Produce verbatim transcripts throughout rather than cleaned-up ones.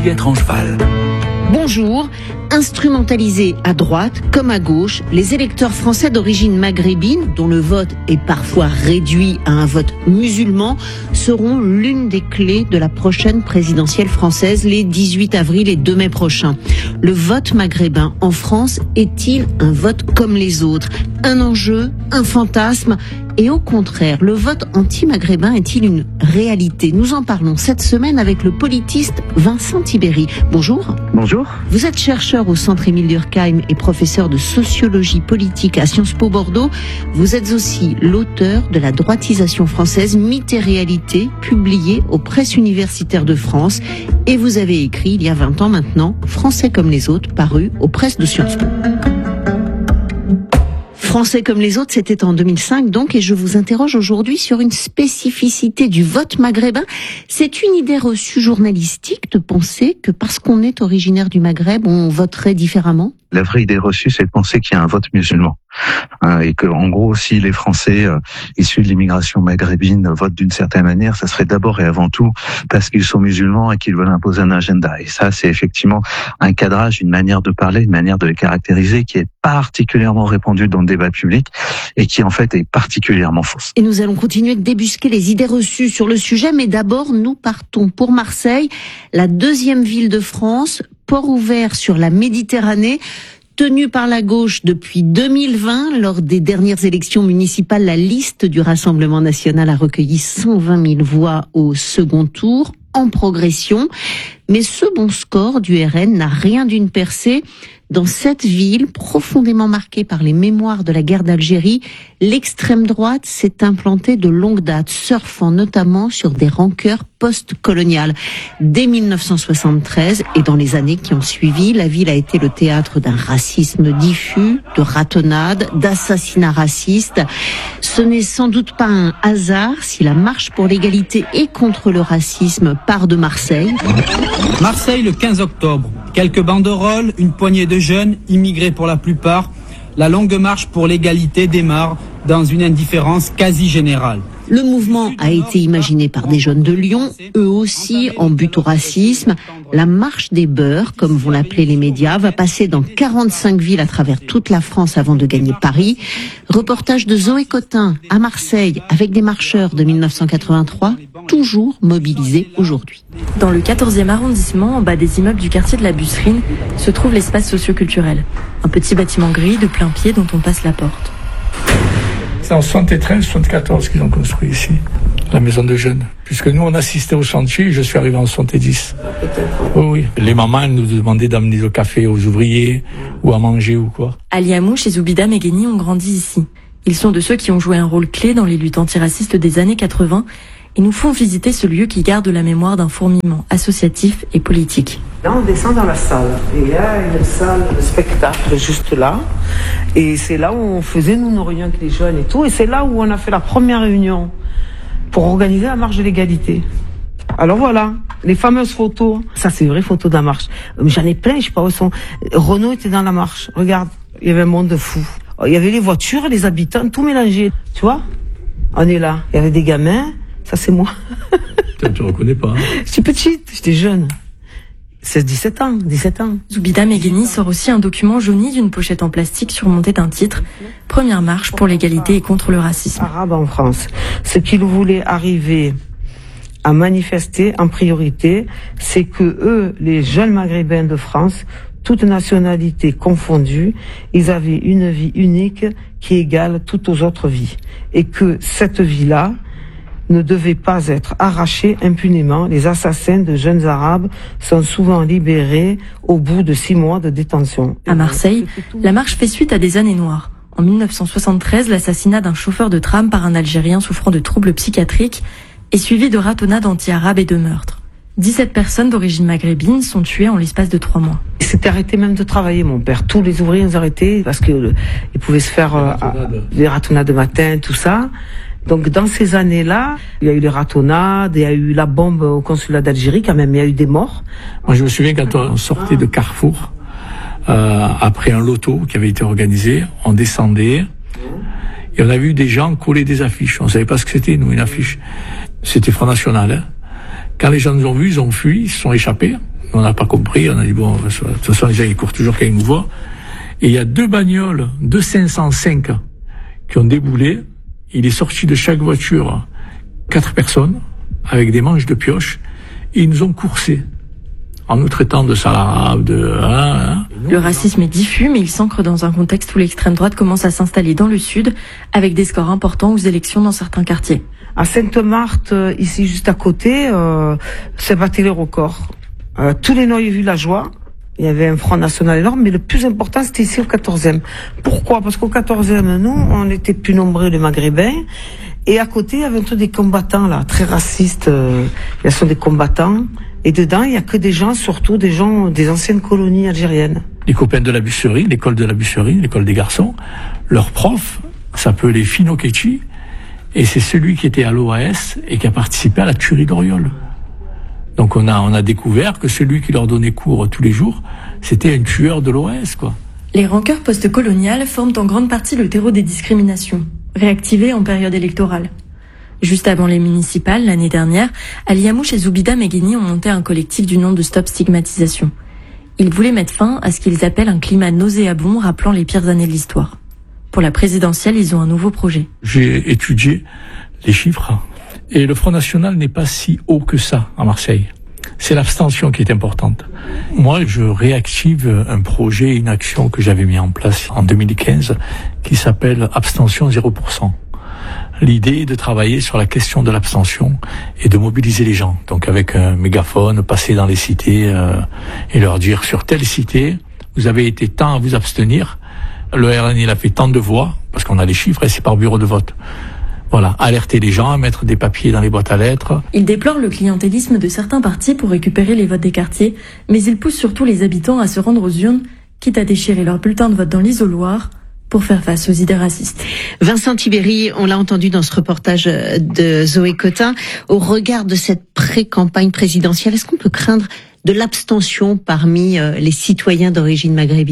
Juliette Rangeval. Bonjour. Instrumentalisés à droite comme à gauche, les électeurs français d'origine maghrébine, dont le vote est parfois réduit à un vote musulman, seront l'une des clés de la prochaine présidentielle française les dix-huit avril et deux mai prochains. Le vote maghrébin en France est-il un vote comme les autres? Un enjeu, un fantasme? Et au contraire, le vote anti-maghrébin est-il une réalité? Nous en parlons cette semaine avec le politiste Vincent Tibéri. Bonjour. Bonjour. Vous êtes chercheur au Centre Émile Durkheim et professeur de sociologie politique à Sciences Po Bordeaux. Vous êtes aussi l'auteur de La droitisation française, mythe et réalité, publié aux presses universitaires de France. Et vous avez écrit, il y a vingt ans maintenant, Français comme les autres, paru aux presses de Sciences Po. Français comme les autres, c'était en deux mille cinq donc, et je vous interroge aujourd'hui sur une spécificité du vote maghrébin. C'est une idée reçue journalistique de penser que parce qu'on est originaire du Maghreb, on voterait différemment? La vraie idée reçue, c'est de penser qu'il y a un vote musulman. Euh, et que, en gros, si les Français euh, issus de l'immigration maghrébine votent d'une certaine manière, ça serait d'abord et avant tout parce qu'ils sont musulmans et qu'ils veulent imposer un agenda. Et ça, c'est effectivement un cadrage, une manière de parler, une manière de les caractériser qui est particulièrement répandue dans le débat public et qui, en fait, est particulièrement fausse. Et nous allons continuer de débusquer les idées reçues sur le sujet, mais d'abord, nous partons pour Marseille, la deuxième ville de France, port ouvert sur la Méditerranée, tenue par la gauche depuis deux mille vingt. Lors des dernières élections municipales, la liste du Rassemblement national a recueilli cent vingt mille voix au second tour, en progression. Mais ce bon score du R N n'a rien d'une percée. Dans cette ville, profondément marquée par les mémoires de la guerre d'Algérie, l'extrême droite s'est implantée de longue date, surfant notamment sur des rancœurs post-coloniales. Dès mille neuf cent soixante-treize et dans les années qui ont suivi, la ville a été le théâtre d'un racisme diffus, de ratonnades, d'assassinats racistes. Ce n'est sans doute pas un hasard si la marche pour l'égalité et contre le racisme part de Marseille. Marseille, le quinze octobre. Quelques banderoles, une poignée de jeunes, immigrés pour la plupart. La longue marche pour l'égalité démarre dans une indifférence quasi générale. Le mouvement a été imaginé par des jeunes de Lyon, eux aussi en but au racisme. La marche des beurs, comme vont l'appeler les médias, va passer dans quarante-cinq villes à travers toute la France avant de gagner Paris. Reportage de Zoé Cotin à Marseille avec des marcheurs de mille neuf cent quatre-vingt-trois, toujours mobilisés aujourd'hui. Dans le quatorzième arrondissement, en bas des immeubles du quartier de la Busserine, se trouve l'espace socio-culturel. Un petit bâtiment gris de plein pied dont on passe la porte. C'est en soixante-treize soixante-quatorze qu'ils ont construit ici, la maison de jeunes. Puisque nous, on assistait au chantier, je suis arrivé en soixante-dix. Oh oui. Les mamans, elles nous demandaient d'amener le café aux ouvriers, ou à manger ou quoi. Ali Amouche et Zoubida Megheni ont grandi ici. Ils sont de ceux qui ont joué un rôle clé dans les luttes antiracistes des années quatre-vingts et nous font visiter ce lieu qui garde la mémoire d'un fourmillement associatif et politique. Là, on descend dans la salle. Et il y a une salle de spectacle juste là. Et c'est là où on faisait, nous, nos réunions avec les jeunes et tout. Et c'est là où on a fait la première réunion pour organiser la marche de l'égalité. Alors voilà, les fameuses photos. Ça, c'est une vraie photo de la marche. J'en ai plein, je sais pas où sont. Renaud était dans la marche. Regarde, il y avait un monde de fous. Il y avait les voitures, les habitants, tout mélangé. Tu vois? On est là. Il y avait des gamins. Ça, c'est moi. Tu ne reconnais pas. Hein. Je suis petite, j'étais jeune. C'est dix-sept ans, dix-sept ans. Zoubida Megheni sort aussi un document jauni d'une pochette en plastique surmonté d'un titre « Première marche pour l'égalité et contre le racisme ». Arabe en France. Ce qu'ils voulaient arriver à manifester en priorité, c'est que eux, les jeunes maghrébins de France, toutes nationalités confondues, ils avaient une vie unique qui égale toutes aux autres vies. Et que cette vie-là ne devait pas être arrachée impunément. Les assassins de jeunes Arabes sont souvent libérés au bout de six mois de détention. À Marseille, la marche fait suite à des années noires. En mille neuf cent soixante-treize, l'assassinat d'un chauffeur de tram par un Algérien souffrant de troubles psychiatriques est suivi de ratonnades anti-arabes et de meurtres. dix-sept personnes d'origine maghrébine sont tuées en l'espace de trois mois. Il s'était arrêté même de travailler, mon père. Tous les ouvriers ont arrêté parce qu'ils pouvaient se faire euh, des ratonnades de matin, tout ça. Donc dans ces années-là, il y a eu les ratonnades, il y a eu la bombe au consulat d'Algérie, quand même, il y a eu des morts. Moi je me souviens quand on sortait de Carrefour, euh, après un loto qui avait été organisé, on descendait et on a vu des gens coller des affiches. On savait pas ce que c'était, nous, une affiche. C'était Front National. Hein. Quand les gens nous ont vus, ils ont fui, ils se sont échappés. On n'a pas compris, on a dit bon, de toute façon les gens ils courent toujours quand ils nous voient. Et il y a deux bagnoles, deux cinq cent cinq qui ont déboulé. Il est sorti de chaque voiture quatre personnes avec des manches de pioche et ils nous ont coursés en nous traitant de salades, de... Hein, hein. Le racisme est diffus, mais il s'ancre dans un contexte où l'extrême droite commence à s'installer dans le sud, avec des scores importants aux élections dans certains quartiers. À Sainte-Marthe, ici juste à côté, euh, c'est battu les records. Euh, tous les noyaux villageois, il y avait un front national énorme, mais le plus important, c'était ici au quatorzième. Pourquoi? Parce qu'au quatorzième, nous, on était plus nombreux les Maghrébins, et à côté, il y avait un truc des combattants, là, très racistes, euh, ils sont des combattants. Et dedans, il y a que des gens, surtout des gens des anciennes colonies algériennes. Les copains de la Busserie, l'école de la Busserie, l'école des garçons, leur prof s'appelait Fino Kechi, et c'est celui qui était à l'O A S et qui a participé à la tuerie d'Oriol. Donc on a on a découvert que celui qui leur donnait cours tous les jours, c'était un tueur de l'O A S, quoi. Les rancœurs post-coloniales forment en grande partie le terreau des discriminations, réactivées en période électorale. Juste avant les municipales, l'année dernière, Ali Hamouche et Zoubida Megheni ont monté un collectif du nom de Stop Stigmatisation. Ils voulaient mettre fin à ce qu'ils appellent un climat nauséabond rappelant les pires années de l'histoire. Pour la présidentielle, ils ont un nouveau projet. J'ai étudié les chiffres et le Front National n'est pas si haut que ça à Marseille. C'est l'abstention qui est importante. Moi, je réactive un projet, une action que j'avais mis en place en deux mille quinze qui s'appelle Abstention zéro pour cent. L'idée est de travailler sur la question de l'abstention et de mobiliser les gens. Donc avec un mégaphone, passer dans les cités euh, et leur dire sur telle cité, vous avez été tant à vous abstenir. Le R N, il a fait tant de voix, parce qu'on a les chiffres et c'est par bureau de vote. Voilà, alerter les gens, mettre des papiers dans les boîtes à lettres. Il déplore le clientélisme de certains partis pour récupérer les votes des quartiers, mais il pousse surtout les habitants à se rendre aux urnes, quitte à déchirer leur bulletin de vote dans l'isoloir, pour faire face aux idées racistes. Vincent Tibéri, on l'a entendu dans ce reportage de Zoé Cotin, au regard de cette pré-campagne présidentielle, est-ce qu'on peut craindre de l'abstention parmi les citoyens d'origine maghrébine ?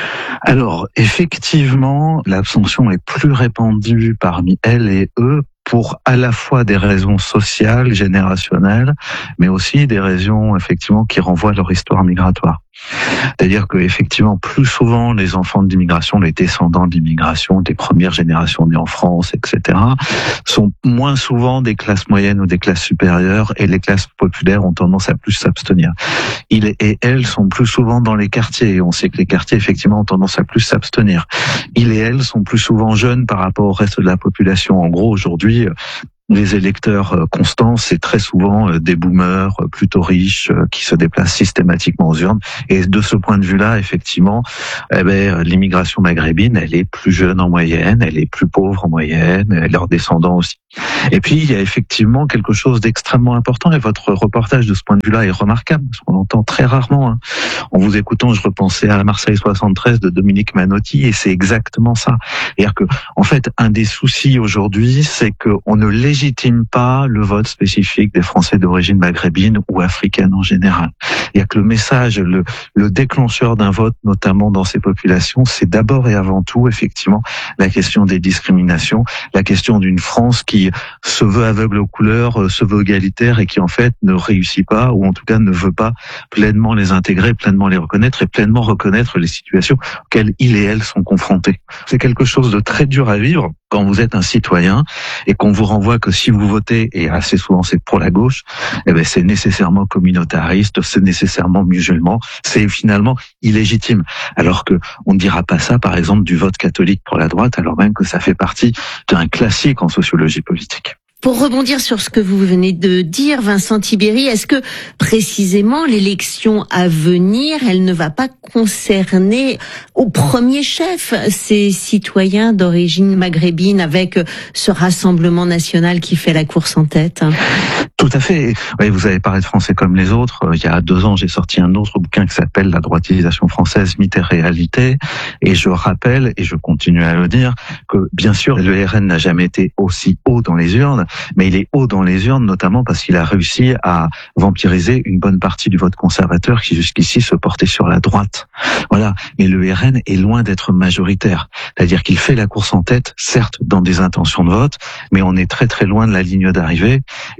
Alors, effectivement, l'abstention est plus répandue parmi elles et eux pour à la fois des raisons sociales, générationnelles, mais aussi des raisons, effectivement, qui renvoient à leur histoire migratoire. C'est-à-dire que, effectivement, plus souvent, les enfants d'immigration, les descendants d'immigration, des premières générations nées en France, et cetera, sont moins souvent des classes moyennes ou des classes supérieures, et les classes populaires ont tendance à plus s'abstenir. Ils et elles sont plus souvent dans les quartiers, et on sait que les quartiers, effectivement, ont tendance à plus s'abstenir. Ils et elles sont plus souvent jeunes par rapport au reste de la population. En gros, aujourd'hui, les électeurs constants, c'est très souvent des boomers plutôt riches qui se déplacent systématiquement aux urnes. Et de ce point de vue-là, effectivement, eh ben, l'immigration maghrébine, elle est plus jeune en moyenne, elle est plus pauvre en moyenne, leurs descendants aussi. Et puis, il y a effectivement quelque chose d'extrêmement important, et votre reportage de ce point de vue-là est remarquable, parce qu'on l'entend très rarement. Hein. En vous écoutant, je repensais à la Marseille soixante-treize de Dominique Manotti, et c'est exactement ça. C'est-à-dire que, en fait, un des soucis aujourd'hui, c'est qu'on ne légitime pas le vote spécifique des Français d'origine maghrébine ou africaine en général. Il y a que le message, le, le déclencheur d'un vote, notamment dans ces populations, c'est d'abord et avant tout, effectivement, la question des discriminations, la question d'une France qui se veut aveugle aux couleurs, se veut égalitaire et qui en fait ne réussit pas, ou en tout cas ne veut pas pleinement les intégrer, pleinement les reconnaître et pleinement reconnaître les situations auxquelles ils et elles sont confrontés. C'est quelque chose de très dur à vivre quand vous êtes un citoyen et qu'on vous renvoie que si vous votez, et assez souvent c'est pour la gauche, eh ben c'est nécessairement communautariste, c'est nécessairement musulman, c'est finalement illégitime. Alors que on ne dira pas ça, par exemple, du vote catholique pour la droite, alors même que ça fait partie d'un classique en sociologie politique. Pour rebondir sur ce que vous venez de dire, Vincent Tibéri, est-ce que précisément l'élection à venir, elle ne va pas concerner au premier chef ces citoyens d'origine maghrébine avec ce rassemblement national qui fait la course en tête ? Tout à fait. Oui, vous avez parlé de Français comme les autres. Il y a deux ans, j'ai sorti un autre bouquin qui s'appelle La droitisation française, mythe et réalité. Et je rappelle, et je continue à le dire, que bien sûr, le R N n'a jamais été aussi haut dans les urnes, mais il est haut dans les urnes notamment parce qu'il a réussi à vampiriser une bonne partie du vote conservateur qui jusqu'ici se portait sur la droite. Voilà. Mais le R N est loin d'être majoritaire. C'est-à-dire qu'il fait la course en tête, certes, dans des intentions de vote, mais on est très très loin de la ligne d'arrivée. Et euh,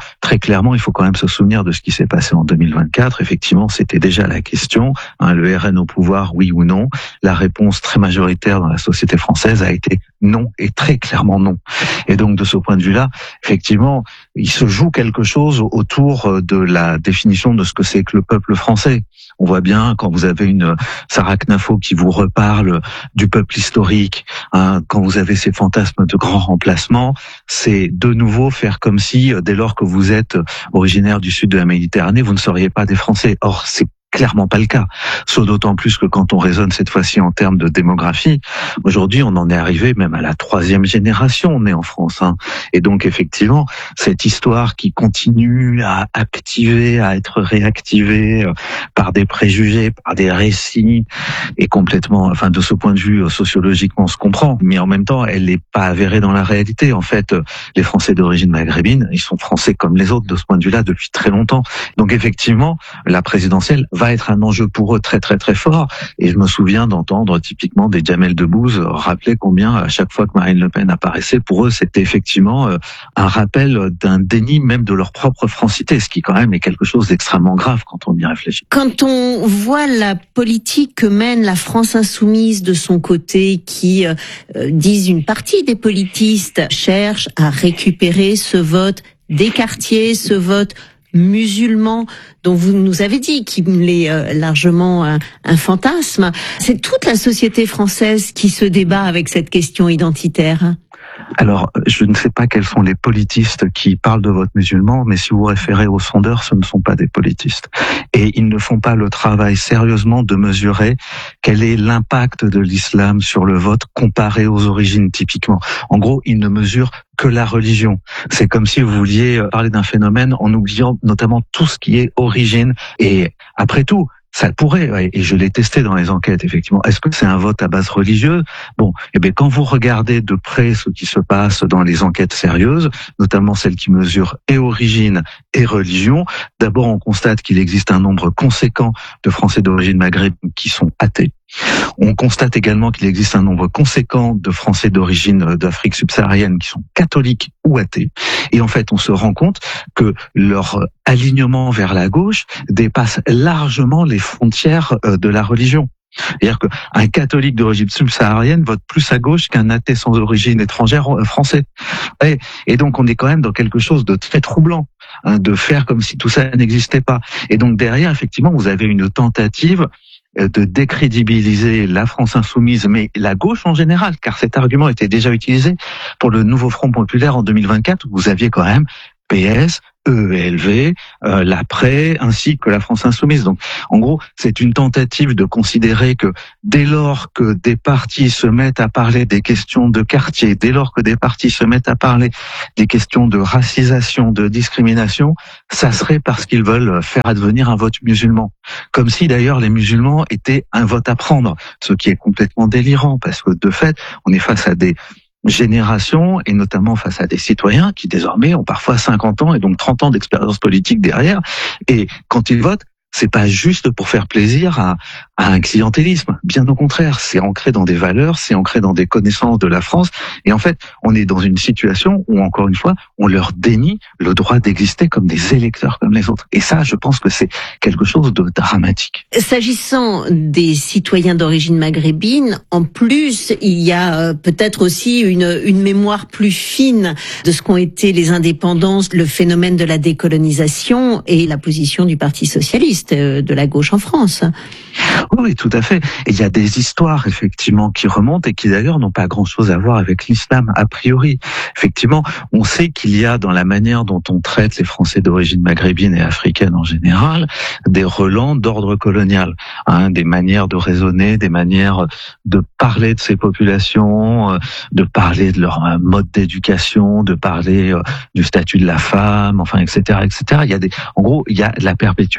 très clairement, il faut quand même se souvenir de ce qui s'est passé en deux mille vingt-quatre. Effectivement, c'était déjà la question, hein, le R N au pouvoir, oui ou non. La réponse très majoritaire dans la société française a été non, et très clairement non. Et donc, de ce point de vue-là, effectivement, il se joue quelque chose autour de la définition de ce que c'est que le peuple français. On voit bien quand vous avez une Sarah Knafo qui vous reparle du peuple historique, hein, quand vous avez ces fantasmes de grand remplacement, c'est de nouveau faire comme si, dès lors que vous êtes originaire du sud de la Méditerranée, vous ne seriez pas des Français. Or, c'est clairement pas le cas. Sauf d'autant plus que quand on raisonne cette fois-ci en termes de démographie, aujourd'hui on en est arrivé même à la troisième génération née en France. Hein. Et donc effectivement, cette histoire qui continue à activer, à être réactivée par des préjugés, par des récits, est complètement, enfin de ce point de vue sociologiquement on se comprend, mais en même temps elle n'est pas avérée dans la réalité. En fait, les Français d'origine maghrébine, ils sont Français comme les autres de ce point de vue-là depuis très longtemps. Donc effectivement, la présidentielle va être un enjeu pour eux très très très fort. Et je me souviens d'entendre typiquement des Jamel Debbouze rappeler combien à chaque fois que Marine Le Pen apparaissait, pour eux c'était effectivement un rappel d'un déni même de leur propre francité, ce qui quand même est quelque chose d'extrêmement grave quand on y réfléchit. Quand on voit la politique que mène la France insoumise de son côté, qui euh, disent une partie des politistes cherchent à récupérer ce vote des quartiers, ce vote musulman dont vous nous avez dit qu'il est euh, largement un, un fantasme. C'est toute la société française qui se débat avec cette question identitaire. Alors, je ne sais pas quels sont les politistes qui parlent de vote musulman, mais si vous référez aux sondeurs, ce ne sont pas des politistes. Et ils ne font pas le travail sérieusement de mesurer quel est l'impact de l'islam sur le vote comparé aux origines typiquement. En gros, ils ne mesurent que la religion. C'est comme si vous vouliez parler d'un phénomène en oubliant notamment tout ce qui est origine. Et après tout, ça pourrait, et je l'ai testé dans les enquêtes, effectivement. Est-ce que c'est un vote à base religieuse? Bon, eh bien, quand vous regardez de près ce qui se passe dans les enquêtes sérieuses, notamment celles qui mesurent et origine et religion, d'abord, on constate qu'il existe un nombre conséquent de Français d'origine maghrébine qui sont athées. On constate également qu'il existe un nombre conséquent de Français d'origine d'Afrique subsaharienne qui sont catholiques ou athées. Et en fait, on se rend compte que leur alignement vers la gauche dépasse largement les frontières de la religion. C'est-à-dire qu'un catholique d'origine subsaharienne vote plus à gauche qu'un athée sans origine étrangère français. Et, et donc, on est quand même dans quelque chose de très troublant, hein, de faire comme si tout ça n'existait pas. Et donc, derrière, effectivement, vous avez une tentative de décrédibiliser la France insoumise, mais la gauche en général, car cet argument était déjà utilisé pour le nouveau Front populaire en deux mille vingt-quatre, où vous aviez quand même P S, E E L V, euh, l'Après, ainsi que la France insoumise. Donc, en gros, c'est une tentative de considérer que dès lors que des partis se mettent à parler des questions de quartier, dès lors que des partis se mettent à parler des questions de racisation, de discrimination, ça serait parce qu'ils veulent faire advenir un vote musulman. Comme si d'ailleurs les musulmans étaient un vote à prendre, ce qui est complètement délirant, parce que de fait, on est face à des génération, et notamment face à des citoyens qui désormais ont parfois cinquante ans et donc trente ans d'expérience politique derrière. Et quand ils votent, c'est pas juste pour faire plaisir à, à un clientélisme. Bien au contraire, c'est ancré dans des valeurs, c'est ancré dans des connaissances de la France. Et en fait, on est dans une situation où, encore une fois, on leur dénie le droit d'exister comme des électeurs comme les autres. Et ça, je pense que c'est quelque chose de dramatique. S'agissant des citoyens d'origine maghrébine, en plus, il y a euh, peut-être aussi une, une mémoire plus fine de ce qu'ont été les indépendances, le phénomène de la décolonisation et la position du Parti socialiste, de la gauche en France. Oui, tout à fait. Et il y a des histoires, effectivement, qui remontent et qui, d'ailleurs, n'ont pas grand-chose à voir avec l'islam, a priori. Effectivement, on sait qu'il y a, dans la manière dont on traite les Français d'origine maghrébine et africaine en général, des relents d'ordre colonial, hein, des manières de raisonner, des manières de parler de ces populations, de parler de leur mode d'éducation, de parler du statut de la femme, enfin, et cetera, et cetera. Il y a des, en gros, il y a la perpétuation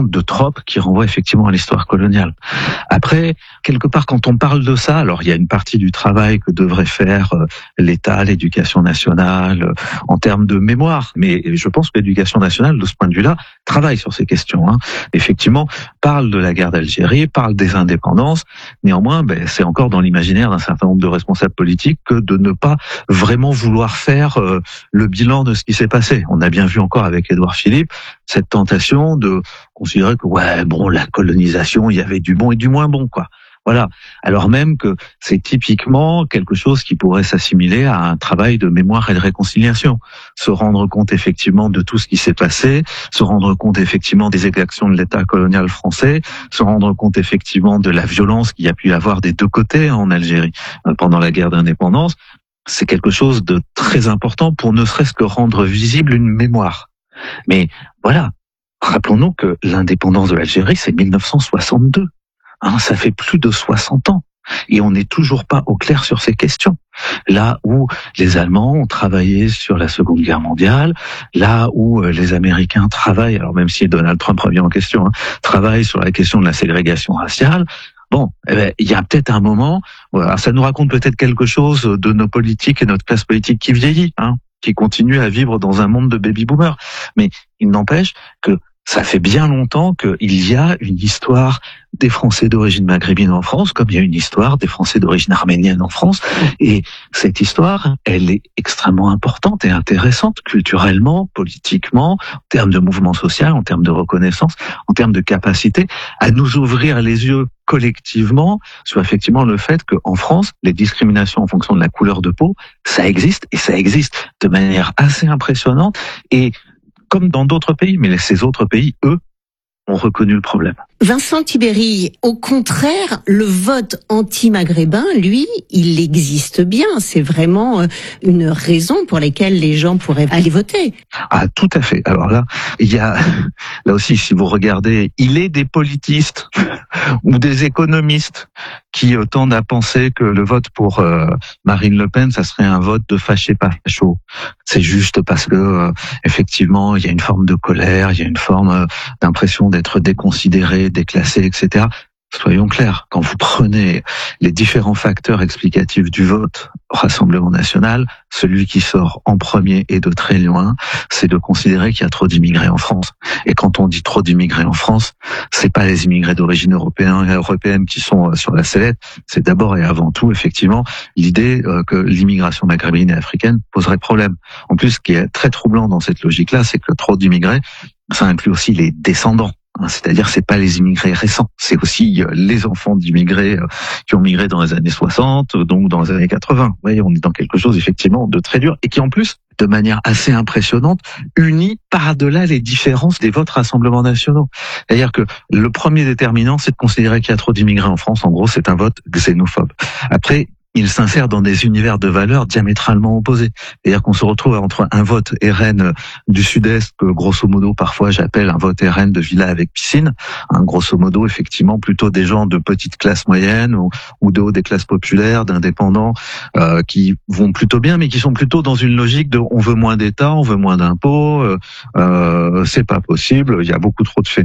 de tropes qui renvoient effectivement à l'histoire coloniale. Après, quelque part, quand on parle de ça, alors il y a une partie du travail que devrait faire euh, l'État, l'éducation nationale, euh, en termes de mémoire, mais je pense que l'éducation nationale, de ce point de vue-là, travaille sur ces questions. Hein. Effectivement, parle de la guerre d'Algérie, parle des indépendances. Néanmoins, ben, c'est encore dans l'imaginaire d'un certain nombre de responsables politiques que de ne pas vraiment vouloir faire euh, le bilan de ce qui s'est passé. On a bien vu encore avec Édouard Philippe cette tentation de considérer que ouais, bon, la colonisation, il y avait du bon et du moins bon, quoi. Voilà. Alors même que c'est typiquement quelque chose qui pourrait s'assimiler à un travail de mémoire et de réconciliation. Se rendre compte effectivement de tout ce qui s'est passé, se rendre compte effectivement des exactions de l'État colonial français, se rendre compte effectivement de la violence qu'il y a pu y avoir des deux côtés en Algérie pendant la guerre d'indépendance. C'est quelque chose de très important pour ne serait-ce que rendre visible une mémoire. Mais voilà, rappelons-nous que l'indépendance de l'Algérie, c'est mille neuf cent soixante-deux. Hein, ça fait plus de soixante ans. Et on n'est toujours pas au clair sur ces questions. Là où les Allemands ont travaillé sur la Seconde Guerre mondiale, là où les Américains travaillent, alors même si Donald Trump revient en question, hein, travaillent sur la question de la ségrégation raciale, bon, eh ben, il y a peut-être un moment, voilà, ça nous raconte peut-être quelque chose de nos politiques et notre classe politique qui vieillit, hein, qui continue à vivre dans un monde de baby-boomers. Mais il n'empêche que ça fait bien longtemps qu'il y a une histoire des Français d'origine maghrébine en France, comme il y a une histoire des Français d'origine arménienne en France. Et cette histoire, elle est extrêmement importante et intéressante culturellement, politiquement, en termes de mouvement social, en termes de reconnaissance, en termes de capacité à nous ouvrir les yeux collectivement sur effectivement le fait qu'en France, les discriminations en fonction de la couleur de peau, ça existe et ça existe de manière assez impressionnante et comme dans d'autres pays, mais ces autres pays, eux, ont reconnu le problème. Vincent Tibéri, au contraire, le vote anti-maghrébin, lui, il existe bien. C'est vraiment une raison pour laquelle les gens pourraient aller voter. Ah, tout à fait. Alors là, il y a, là aussi, si vous regardez, il est des politistes ou des économistes qui tendent à penser que le vote pour euh, Marine Le Pen, ça serait un vote de fâché pas facho. C'est juste parce que, euh, effectivement, il y a une forme de colère, il y a une forme euh, d'impression d'être déconsidéré, déclassé, et cetera. Soyons clairs, quand vous prenez les différents facteurs explicatifs du vote au Rassemblement national, celui qui sort en premier et de très loin, c'est de considérer qu'il y a trop d'immigrés en France. Et quand on dit trop d'immigrés en France, c'est pas les immigrés d'origine européenne, européenne qui sont sur la sellette, c'est d'abord et avant tout, effectivement, l'idée que l'immigration maghrébine et africaine poserait problème. En plus, ce qui est très troublant dans cette logique-là, c'est que trop d'immigrés, ça inclut aussi les descendants. C'est-à-dire, c'est pas les immigrés récents, c'est aussi les enfants d'immigrés qui ont migré dans les années soixante, donc dans les années quatre-vingts. Vous voyez, on est dans quelque chose effectivement de très dur et qui en plus, de manière assez impressionnante, unit par-delà les différences des votes rassemblements nationaux. C'est-à-dire que le premier déterminant, c'est de considérer qu'il y a trop d'immigrés en France. En gros, c'est un vote xénophobe. Après, il s'insère dans des univers de valeurs diamétralement opposés. C'est-à-dire qu'on se retrouve entre un vote R N du Sud-Est, que grosso modo parfois j'appelle un vote R N de villa avec piscine, hein, grosso modo effectivement plutôt des gens de petite classe moyenne ou, ou de haut des classes populaires, d'indépendants, euh, qui vont plutôt bien, mais qui sont plutôt dans une logique de on veut moins d'État, on veut moins d'impôts, euh, euh, c'est pas possible, il y a beaucoup trop de phénomènes